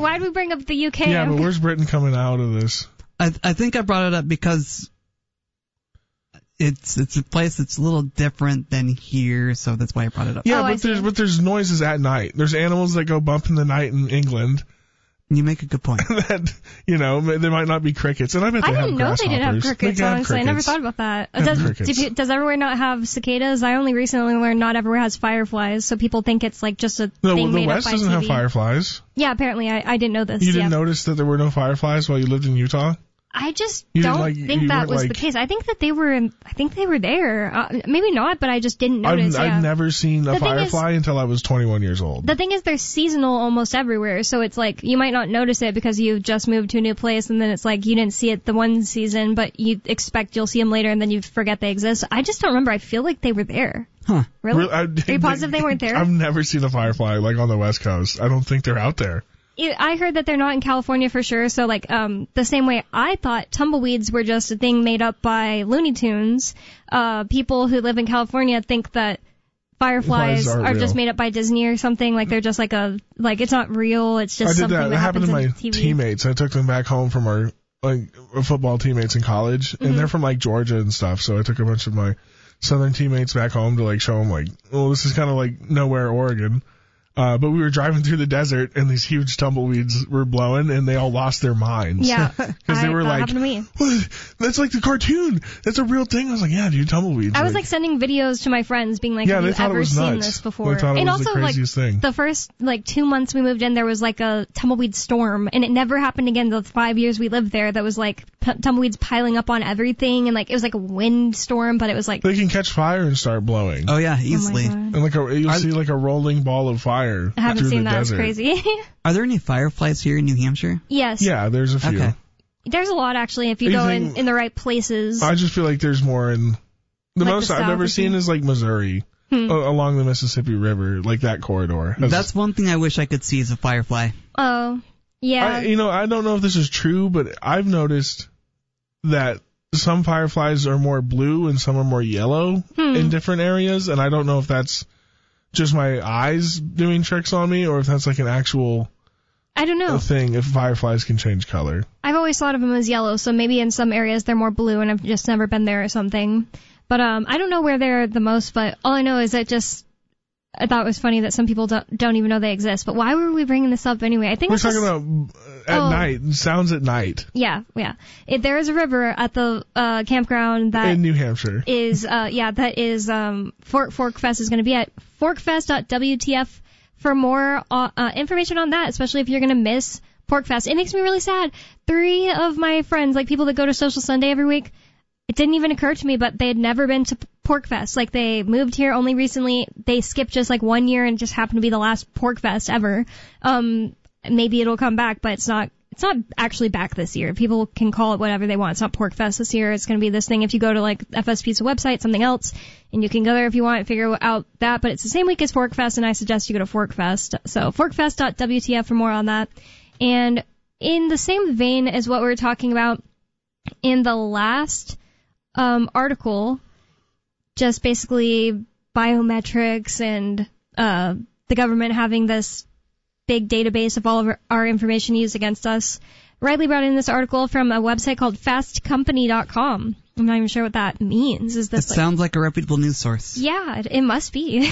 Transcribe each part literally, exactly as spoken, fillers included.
why'd we bring up the U K? Yeah, but where's Britain coming out of this? I I think I brought it up because it's it's a place that's a little different than here, so that's why I brought it up. Yeah, Oh, I but see. there's but there's noises at night. There's animals that go bump in the night in England. You make a good point. That, you know, there might not be crickets, and I bet they I have didn't know they didn't have grasshoppers. crickets, They have honestly. I never crickets. thought about that. Have Does, crickets. do- does everywhere not have cicadas? I only recently learned not everywhere has fireflies, so people think it's like just a No, thing the made West up by doesn't T V. have fireflies. Yeah, apparently. I, I didn't know this. You yeah. didn't notice that there were no fireflies while you lived in Utah? I just You didn't don't like- think you that weren't was the like- case. I think that they were in, I think they were there. Uh, maybe not, but I just didn't notice. I've, yeah. I've never seen a The thing is- firefly until I was twenty-one years old. The thing is, they're seasonal almost everywhere, so it's like you might not notice it because you just moved to a new place, and then it's like you didn't see it the one season, but you expect you'll see them later, and then you forget they exist. I just don't remember. I feel like they were there. Huh. Really? Really, I- Are you positive they weren't there? I've never seen a firefly like on the West Coast. I don't think they're out there. I heard that they're not in California for sure, so like um the same way I thought tumbleweeds were just a thing made up by Looney Tunes, uh people who live in California think that fireflies Flies aren't are just real. made up by Disney or something, like they're just like a like it's not real, it's just I did something that. that, That happened happens to my in T V. teammates. I took them back home from our like football teammates in college, Mm-hmm. and they're from like Georgia and stuff. So I took a bunch of my southern teammates back home to like show them like, well, this is kind of like nowhere, Oregon. Uh, but we were driving through the desert, and these huge tumbleweeds were blowing, and they all lost their minds. Yeah, Because they I- were that like, happened to me. what? That's like the cartoon. That's a real thing. I was like, yeah, dude, tumbleweeds. I was like sending videos to my friends being like, Yeah, have they you thought it ever was seen nuts. this before? They thought it and was the also like craziest thing. the first like two months we moved in, there was like a tumbleweed storm, and it never happened again the five years we lived there. That was like p- tumbleweeds piling up on everything, and like it was like a wind storm, but it was like, They can catch fire and start blowing. Oh yeah, oh my easily. God. And like a, you'll I- see like a rolling ball of fire I haven't through seen the that. It's desert. crazy. Are there any fireflies here in New Hampshire? Yes. Yeah, there's a few. Okay. There's a lot actually if you go in, Anything- in the right places. I just feel like there's more in the Like most the I've South ever or seen something? is like Missouri Hmm. a- along the Mississippi River, like that corridor. has- That's one thing I wish I could see is a firefly. Oh, yeah. I, you know, I don't know if this is true, but I've noticed that some fireflies are more blue and some are more yellow Hmm. in different areas, and I don't know if that's just my eyes doing tricks on me or if that's like an actual I don't know. thing, if fireflies can change color. I've always thought of them as yellow, so maybe in some areas they're more blue, and I've just never been there or something. But um, I don't know where they're the most, but all I know is that just I thought it was funny that some people don't, don't even know they exist. But why were we bringing this up anyway? I think We're it's talking just, about uh, at Oh. night, sounds at night yeah, yeah. It, there is a river at the uh, campground that in New Hampshire. is uh yeah that is um Fork Fork Fest is going to be at forkfest dot w t f for more uh, uh, information on that, especially if you're going to miss Pork Fest. It makes me really sad. Three of my friends, like people that go to Social Sunday every week, it didn't even occur to me, but they had never been to Pork Fest. Like they moved here only recently. They skipped just like one year and just happened to be the last Pork Fest ever. Um, maybe it'll come back, but it's not. It's not actually back this year. People can call it whatever they want. It's not Pork Fest this year. It's going to be this thing. If you go to like F S Pizza website, something else, and you can go there if you want and figure out that. But it's the same week as Fork Fest, and I suggest you go to Fork Fest. So forkfest dot w t f for more on that. And in the same vein as what we were talking about in the last um, article, just basically biometrics and uh, the government having this big database of all of our, our information used against us. Riley brought in this article from a website called fast company dot com. I'm not even sure what that means. Is It this like, sounds like a reputable news source. yeah, it, it must be.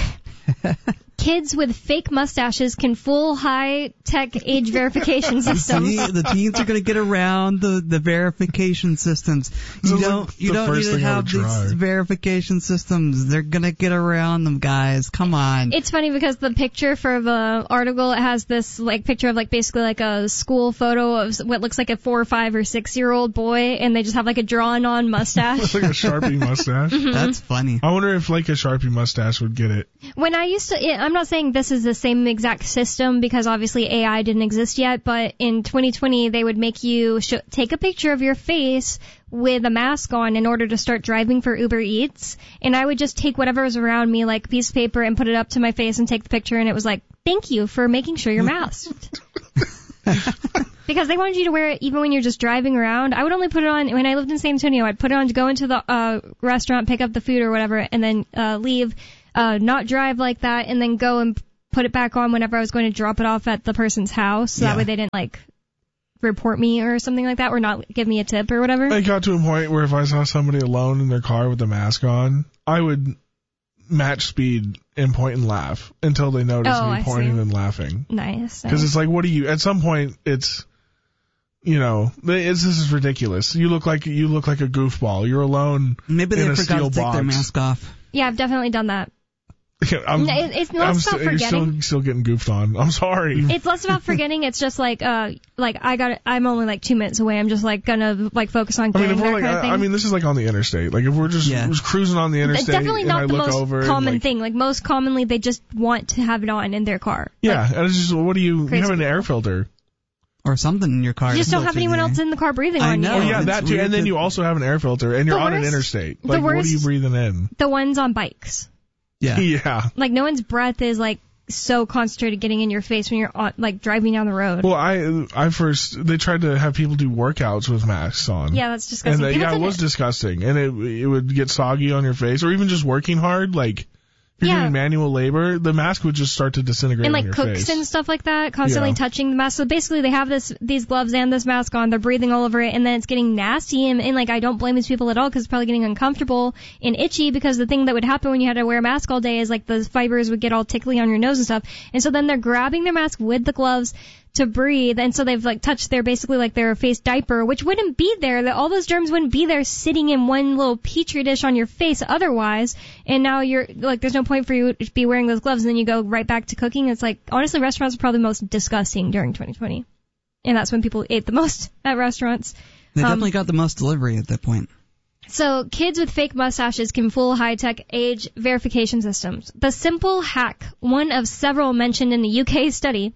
Kids with fake mustaches can fool high-tech age verification systems. See, the teens are going to get around the, the verification systems. You Sounds don't like you the don't first need to thing I have would these try. verification systems. They're going to get around them, guys. Come on. It's funny because the picture for the article, it has this like picture of like basically like a school photo of what looks like a four or five or six year old boy, and they just have like a drawn on mustache. It's like a Sharpie mustache. That's funny. I wonder if like a Sharpie mustache would get it. When I used to, I'm not saying this is the same exact system because obviously A I didn't exist yet, but in twenty twenty they would make you sh- take a picture of your face with a mask on in order to start driving for Uber Eats, and I would just take whatever was around me, like a piece of paper, and put it up to my face and take the picture, and it was like, thank you for making sure you're masked. Because they wanted you to wear it even when you're just driving around. I would only put it on when I lived in San Antonio. I'd put it on to go into the uh restaurant, pick up the food or whatever, and then uh leave, uh not drive like that, and then go and put it back on whenever I was going to drop it off at the person's house, so Yeah. that way they didn't like report me or something like that, or not give me a tip or whatever. I got to a point where if I saw somebody alone in their car with a mask on, I would match speed and point and laugh until they noticed Oh, me I pointing see. and laughing. Nice. Because nice. it's like, what do you? At some point, it's, you know, it's, this is ridiculous. You look like you look like a goofball. You're alone. Maybe in they a forgot steel to take box. their mask off. Yeah, I've definitely done that. I'm, No, it- it's less I'm about st- you're forgetting. still, still getting goofed on. I'm sorry. It's less about forgetting. It's just like, uh, like I got, I'm only like two minutes away. I'm just like gonna like focus on I getting mean, if that we're like, kind of thing. I, I mean, this is like on the interstate. Like if we're just, Yeah. just cruising on the It's interstate, definitely and not I the look most over and, common like, thing. Like most commonly, they just want to have it on in their car. Yeah, Like, and it's just, what do you? You Crazy have an people. air filter. Or something in your car. you just to don't have filter anyone the air. else in the car breathing I on know. Oh you. yeah, it's that too. weird And then to- you also have an air filter, and you're The on an worst- interstate. the Like, what are you worst- breathing in? The ones on bikes. Yeah. Yeah. Like no one's breath is like so concentrated getting in your face when you're on, like driving down the road. Well, I I first they tried to have people do workouts with masks on. Yeah, that's And disgusting. uh, People yeah, it did was disgusting, and it it would get soggy on your face, or even just working hard, like. If you're Yeah. doing manual labor, the mask would just start to disintegrate and on like your cooks face. and stuff like that, constantly Yeah. touching the mask. So basically, they have this these gloves and this mask on. They're breathing all over it, and then it's getting nasty. And, and like, I don't blame these people at all because it's probably getting uncomfortable and itchy. Because the thing that would happen when you had to wear a mask all day is like the fibers would get all tickly on your nose and stuff. And so then they're grabbing their mask with the gloves to breathe, and so they've like touched their basically like their face diaper, which wouldn't be there. That all those germs wouldn't be there sitting in one little petri dish on your face otherwise. And now you're like, there's no point for you to be wearing those gloves, and then you go right back to cooking. It's like, honestly, restaurants are probably the most disgusting during twenty twenty, and that's when people ate the most at restaurants. They Um, definitely got the most delivery at that point. So kids with fake mustaches can fool high-tech age verification systems. The simple hack, one of several mentioned in the U K study,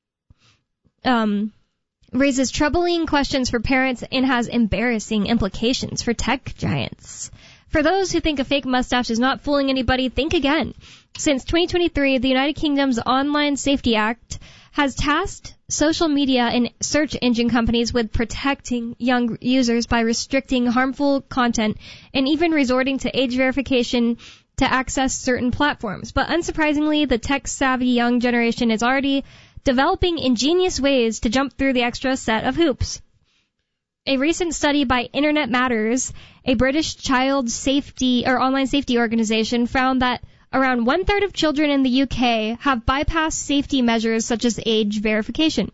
um, raises troubling questions for parents and has embarrassing implications for tech giants. For those who think a fake mustache is not fooling anybody, think again. Since twenty twenty-three, the United Kingdom's Online Safety Act has tasked social media and search engine companies with protecting young users by restricting harmful content and even resorting to age verification to access certain platforms. But unsurprisingly, the tech-savvy young generation is already developing ingenious ways to jump through the extra set of hoops. A recent study by Internet Matters, a British child safety or online safety organization, found that around one-third of children in the U K have bypassed safety measures such as age verification.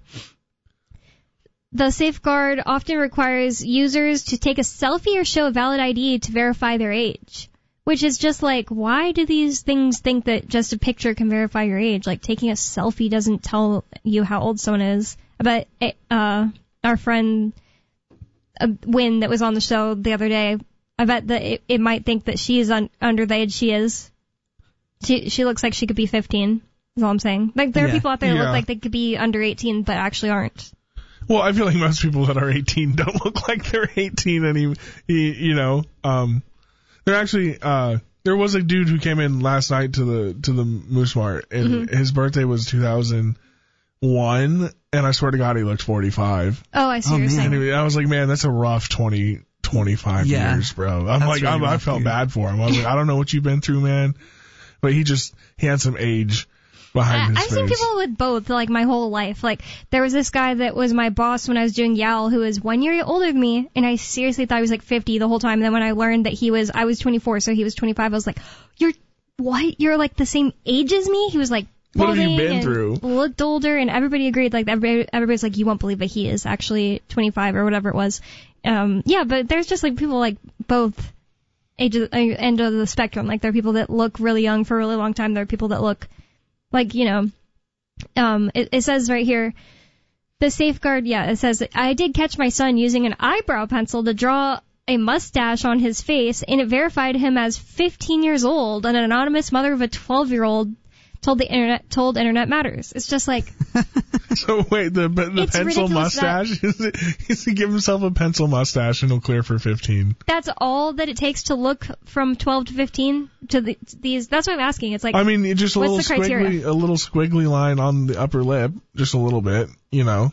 The safeguard often requires users to take a selfie or show a valid I D to verify their age. Which is just like, why do these things think that just a picture can verify your age? Like, taking a selfie doesn't tell you how old someone is. I bet uh, our friend uh, Wynn that was on the show the other day, I bet that it, it might think that she is un- under the age she is. She she looks like she could be fifteen, is all I'm saying. Like, there are Yeah. people out there that Yeah. look like they could be under eighteen, but actually aren't. Well, I feel like most people that are eighteen don't look like they're eighteen any, you know, um, they're actually, uh, there was a dude who came in last night to the, to the Moose Mart, and Mm-hmm. his birthday was two thousand one, and I swear to God he looked forty-five. Oh, I see Oh, what you're man. saying. And I was like, man, that's a rough twenty, twenty-five Yeah. years, bro. I'm That's like, really I'm, I rough, felt dude. bad for him. I was like, I don't know what you've been through, man. But he just, he had some age behind I- his I've face. seen people with both, like, my whole life. Like, there was this guy that was my boss when I was doing Y A L who was one year older than me, and I seriously thought he was like fifty the whole time. And then when I learned that he was, I was twenty-four, so he was twenty-five, I was like, you're, what? You're like the same age as me? He was like, What have you balding been and through? Looked older, and everybody agreed. Like, everybody, everybody's like, you won't believe that he is actually twenty-five or whatever it was. Um, yeah, but there's just like people like both ages, uh, end of the spectrum. Like, there are people that look really young for a really long time. There are people that look like, you know, um, it, it says right here, the safeguard, yeah, it says, I did catch my son using an eyebrow pencil to draw a mustache on his face, and it verified him as fifteen years old. An anonymous mother of a twelve-year-old told the internet, told Internet Matters. It's just like, So wait, the the It's pencil ridiculous that- mustache? Is it, is he give himself a pencil mustache and he'll clear for fifteen? that's all that it takes to look from twelve to fifteen to the, these. That's what I'm asking. It's like, I mean, just a What's little the criteria? squiggly, a little squiggly line on the upper lip, just a little bit, you know.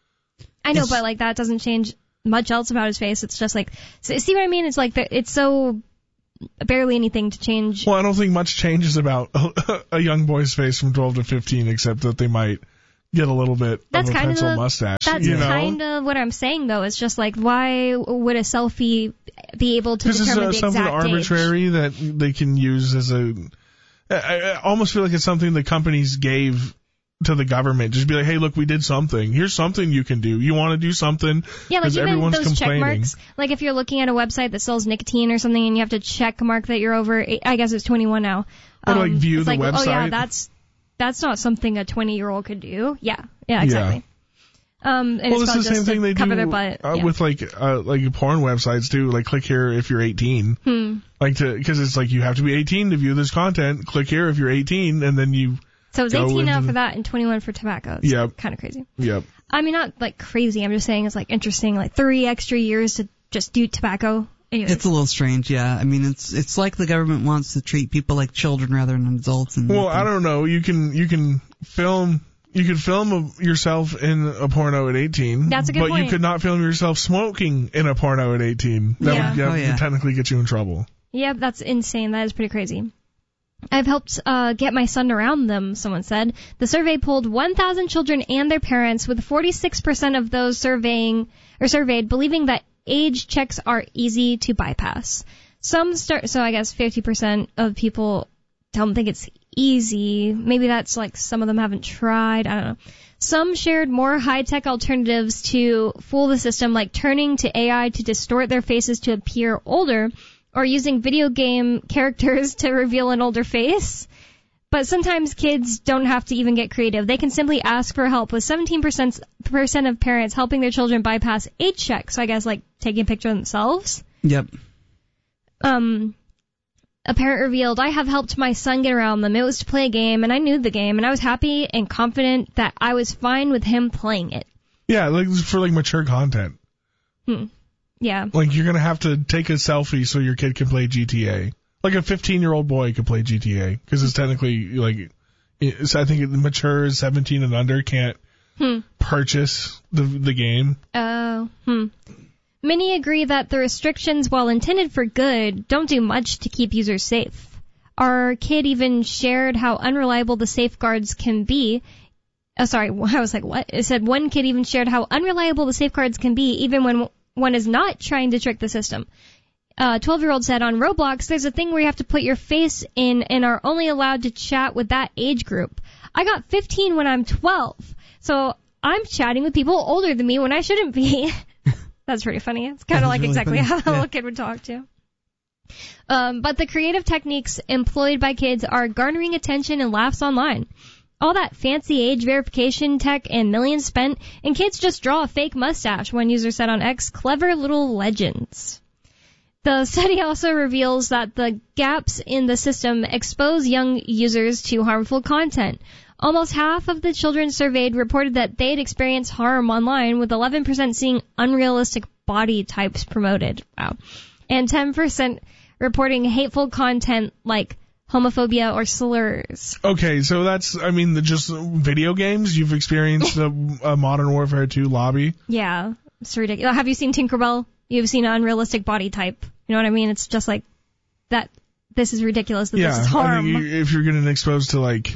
I know, It's- but like that doesn't change much else about his face. It's just like, see see what I mean? It's like the, it's so barely anything to change. Well, I don't think much changes about a, a young boy's face from twelve to fifteen, except that they might get a little bit That's of a kind pencil of the, mustache. That's you know? kind of what I'm saying, though. It's just like, why would a selfie be able to This determine is the uh, something exact arbitrary age? that they can use as a. I, I almost feel like it's something the companies gave to the government. Just be like, hey, look, we did something. Here's something you can do. You want to do something? Yeah, like even everyone's those check complaining. marks. Like if you're looking at a website that sells nicotine or something and you have to check mark that you're over, I guess it's twenty-one now. Or like view it's the like, website. Oh yeah, that's that's not something a twenty-year-old could do. Yeah, yeah, exactly. Yeah. Um, and well, it's it's the called same just thing to they cover do their butt. uh, Yeah. with like uh, like porn websites too. Like click here if you're eighteen. Hmm. Like to because it's like you have to be eighteen to view this content. Click here if you're eighteen, and then you. So it's go eighteen now into for the- that and twenty-one for tobacco. It's Yep. kind of crazy. Yep. I mean, not like crazy. I'm just saying it's like interesting. Like three extra years to just do tobacco. Anyways. It's a little strange, yeah. I mean, it's it's like the government wants to treat people like children rather than adults. And Well, I don't know. You can you can film you could film a, yourself in a porno at eighteen. That's a good but point. you could not film yourself smoking in a porno at eighteen. That Yeah. would yeah, Oh, yeah. technically get you in trouble. Yep, that's insane. That is pretty crazy. I've helped uh, get my son around them, someone said. The survey polled one thousand children and their parents, with forty-six percent of those surveying or surveyed believing that age checks are easy to bypass. Some start, so I guess fifty percent of people don't think it's easy. Maybe that's like some of them haven't tried. I don't know. Some shared more high-tech alternatives to fool the system, like turning to A I to distort their faces to appear older, or using video game characters to reveal an older face. But sometimes kids don't have to even get creative. They can simply ask for help, with seventeen percent of parents helping their children bypass age checks. So I guess like taking a picture of themselves. Yep. Um, a parent revealed, I have helped my son get around them. It was to play a game, and I knew the game, and I was happy and confident that I was fine with him playing it. Yeah, like for like mature content. Hmm. Yeah. Like you're gonna have to take a selfie so your kid can play G T A. Like a fifteen-year-old boy could play G T A because it's technically like, it's, I think it mature seventeen and under can't Hmm. purchase the the game. Oh, hmm. Many agree that the restrictions, while intended for good, don't do much to keep users safe. Our kid even shared how unreliable the safeguards can be. Oh, sorry, I was like, what? It said one kid even shared how unreliable the safeguards can be, even when one is not trying to trick the system. A twelve-year-old said, on Roblox, there's a thing where you have to put your face in and are only allowed to chat with that age group. I got fifteen when I'm twelve, so I'm chatting with people older than me when I shouldn't be. That's pretty funny. It's kind of like really exactly funny. how a Yeah. little kid would talk to. Um, but the creative techniques employed by kids are garnering attention and laughs online. All that fancy age verification tech and millions spent, and kids just draw a fake mustache, one user said on X. Clever little legends. The study also reveals that the gaps in the system expose young users to harmful content. Almost half of the children surveyed reported that they'd experienced harm online, with eleven percent seeing unrealistic body types promoted. Wow. And ten percent reporting hateful content like homophobia or slurs. Okay, so that's, I mean, the just video games. You've experienced the uh, Modern Warfare two lobby. Yeah, it's ridiculous. Have you seen Tinkerbell? You've seen an unrealistic body type. You know what I mean? It's just like that. This is ridiculous. That Yeah, this is I harm. think you, if you're getting exposed to like,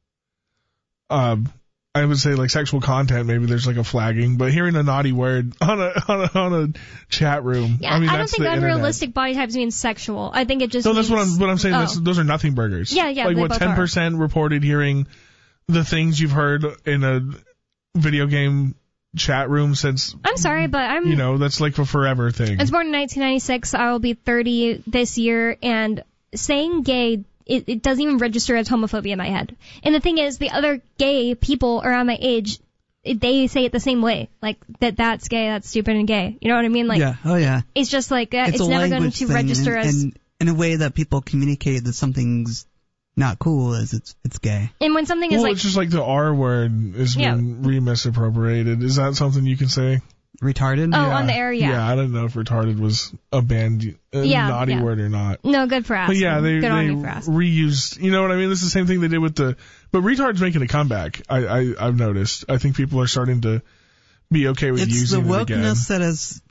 um, I would say like sexual content, maybe there's like a flagging. But hearing a naughty word on a on a, on a chat room, yeah, I mean, I don't that's think the unrealistic body types mean sexual. I think it just. Internet. No, that's what means, I'm. What I'm saying. Oh. That's, those are nothing burgers. Yeah, yeah, Like they what both ten percent reported hearing the things you've heard in a video game chat room since. I'm sorry, but I'm. You know, that's like a forever thing. I was born in nineteen ninety-six. I will be thirty this year, and saying gay, it, it doesn't even register as homophobia in my head. And the thing is, the other gay people around my age, it, they say it the same way, like that that's gay, that's stupid and gay. You know what I mean? Like, yeah. Oh, yeah. it's just like uh, it's, a never going language to thing, register and, as. and in a way that people communicate that something's not cool is it's it's gay. And when something is well, like, it's just like the R word is Yeah. being re-misappropriated. Is that something you can say? Retarded? oh, on the air, yeah. Yeah, I don't know if retarded was a banned a Yeah, naughty yeah. word or not. No, good for asking. But yeah, they, good they on you for asking. reused, you know what I mean? This is the same thing they did with the, but retard's making a comeback. I, I, I've noticed. I think people are starting to be okay with It's the using it again. wokeness that has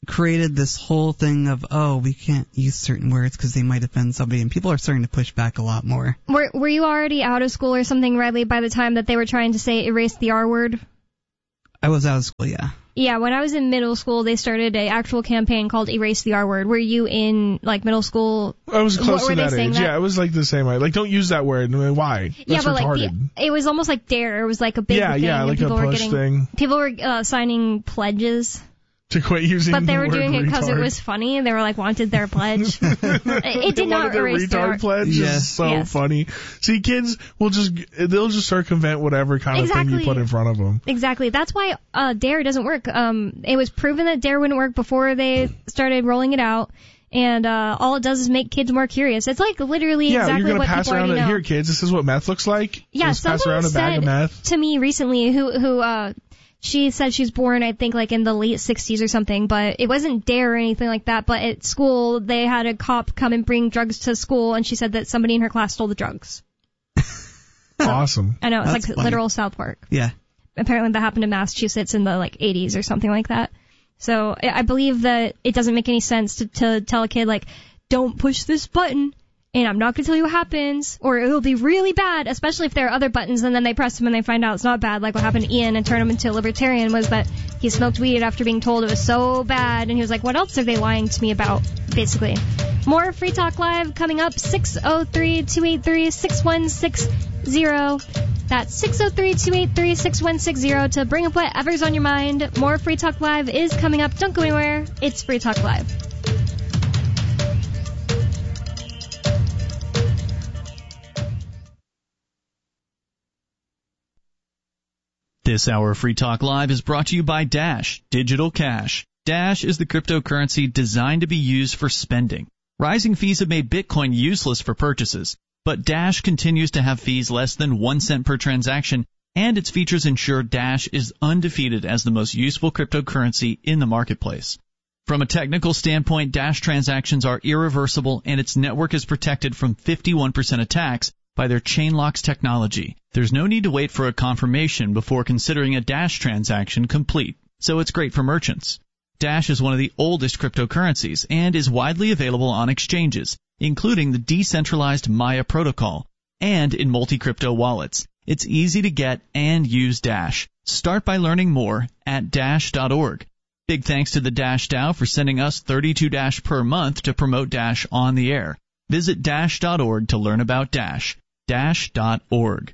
created this whole thing of, oh, we can't use certain words because they might offend somebody, and people are starting to push back a lot more. Were Were you already out of school or something, Riley, by the time that they were trying to say erase the R word? I was out of school, yeah. Yeah, when I was in middle school, they started a actual campaign called Erase the R Word. Were you in, like, middle school? I was close what, to that age. That? Yeah, it was like the same. Like, don't use that word. I mean, why? That's yeah, but retarded. like, the, it was almost like DARE. It was like a big yeah, thing. Yeah, yeah, like a push were getting, thing. People were uh, signing pledges. To quit using But they the were word doing it because retard. it was funny. They were like, wanted their pledge. It did not their erase retard their pledge. Yes. Is so yes. funny. See, kids will just, they'll just circumvent whatever kind exactly. of thing you put in front of them. Exactly. That's why uh, DARE doesn't work. Um, it was proven that DARE wouldn't work before they started rolling it out. And uh, all it does is make kids more curious. It's like literally yeah, exactly you're gonna what pass people around already a, know. Here, kids, this is what meth looks like. Yeah, just pass someone around a bag said of meth. to me recently who who uh she said she's born, I think, like in the late sixties or something, but it wasn't DARE or anything like that. But at school, they had a cop come and bring drugs to school, and she said that somebody in her class stole the drugs. Awesome. I know, it's That's like funny. literal South Park. Yeah. Apparently that happened in Massachusetts in the like eighties or something like that. So I I believe that it doesn't make any sense to, to tell a kid, like, don't push this button, and I'm not going to tell you what happens, or it'll be really bad, especially if there are other buttons, and then they press them and they find out it's not bad, like what happened to Ian and turned him into a libertarian, was that he smoked weed after being told it was so bad, and he was like, what else are they lying to me about, basically. More Free Talk Live coming up, six oh three, two eight three, six one six zero. That's six oh three, two eight three, six one six zero to bring up whatever's on your mind. More Free Talk Live is coming up. Don't go anywhere. It's Free Talk Live. This hour of Free Talk Live is brought to you by Dash Digital Cash. Dash is the cryptocurrency designed to be used for spending. Rising fees have made Bitcoin useless for purchases, but Dash continues to have fees less than one cent per transaction, and its features ensure Dash is undefeated as the most useful cryptocurrency in the marketplace. From a technical standpoint, Dash transactions are irreversible, and its network is protected from fifty-one percent attacks by their Chainlocks technology. There's no need to wait for a confirmation before considering a Dash transaction complete, so it's great for merchants. Dash is one of the oldest cryptocurrencies and is widely available on exchanges, including the decentralized Maya protocol, and in multi-crypto wallets. It's easy to get and use Dash. Start by learning more at dash dot org. Big thanks to the Dash DAO for sending us thirty-two Dash per month to promote Dash on the air. Visit dash dot org to learn about Dash. dash dot org.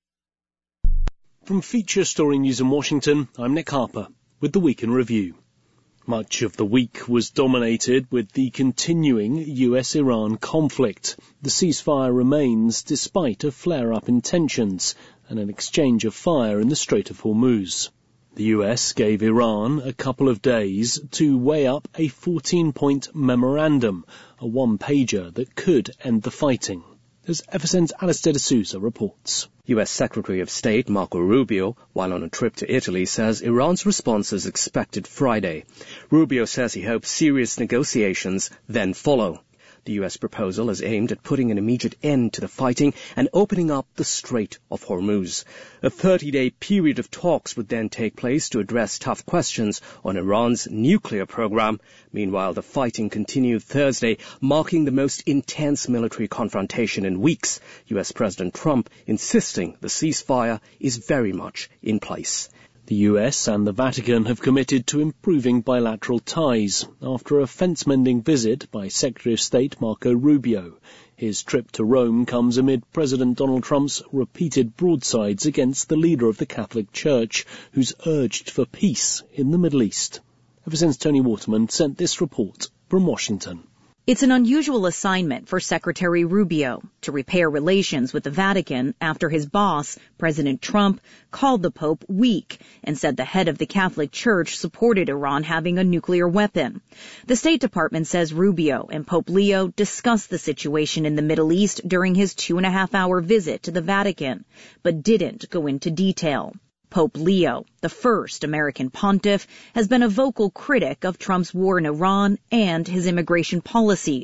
From Feature Story News in Washington, I'm Nick Harper with the Week in Review. Much of the week was dominated with the continuing U S Iran conflict. The ceasefire remains despite a flare-up in tensions and an exchange of fire in the Strait of Hormuz. The U S gave Iran a couple of days to weigh up a fourteen-point memorandum, a one-pager that could end the fighting. As F S N's Alistair D'Souza reports. U S Secretary of State Marco Rubio, while on a trip to Italy, says Iran's response is expected Friday. Rubio says he hopes serious negotiations then follow. The U S proposal is aimed at putting an immediate end to the fighting and opening up the Strait of Hormuz. A thirty-day period of talks would then take place to address tough questions on Iran's nuclear program. Meanwhile, the fighting continued Thursday, marking the most intense military confrontation in weeks. U S President Trump insisting the ceasefire is very much in place. The U S and the Vatican have committed to improving bilateral ties after a fence-mending visit by Secretary of State Marco Rubio. His trip to Rome comes amid President Donald Trump's repeated broadsides against the leader of the Catholic Church, who's urged for peace in the Middle East. Ever since Tony Waterman sent this report from Washington. It's an unusual assignment for Secretary Rubio to repair relations with the Vatican after his boss, President Trump, called the Pope weak and said the head of the Catholic Church supported Iran having a nuclear weapon. The State Department says Rubio and Pope Leo discussed the situation in the Middle East during his two and a half hour visit to the Vatican, but didn't go into detail. Pope Leo, the first American pontiff, has been a vocal critic of Trump's war in Iran and his immigration policies.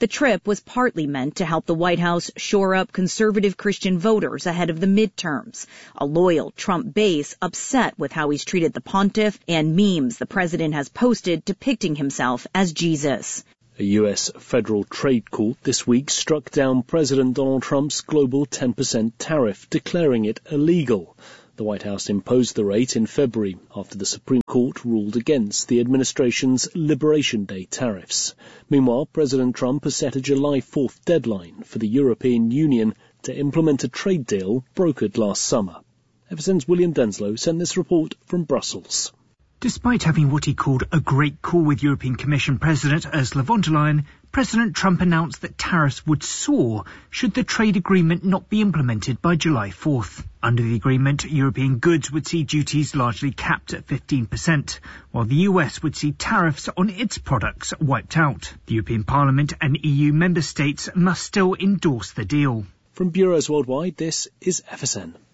The trip was partly meant to help the White House shore up conservative Christian voters ahead of the midterms. A loyal Trump base upset with how he's treated the pontiff and memes the president has posted depicting himself as Jesus. A U S federal trade court this week struck down President Donald Trump's global ten percent tariff, declaring it illegal. The White House imposed the rate in February after the Supreme Court ruled against the administration's Liberation Day tariffs. Meanwhile, President Trump has set a July fourth deadline for the European Union to implement a trade deal brokered last summer. F S N's William Denslow sent this report from Brussels. Despite having what he called a great call with European Commission President Ursula von der Leyen, President Trump announced that tariffs would soar should the trade agreement not be implemented by July fourth. Under the agreement, European goods would see duties largely capped at fifteen percent, while the U S would see tariffs on its products wiped out. The European Parliament and E U member states must still endorse the deal. From Bureaus Worldwide, this is F S N.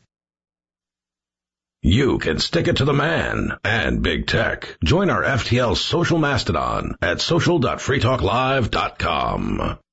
You can stick it to the man and big tech. Join our F T L social mastodon at social dot free talk live dot com.